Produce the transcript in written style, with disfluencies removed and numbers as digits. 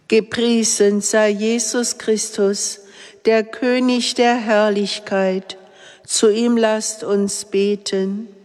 Gepriesen sei Jesus Christus, der König der Herrlichkeit. Zu ihm lasst uns beten.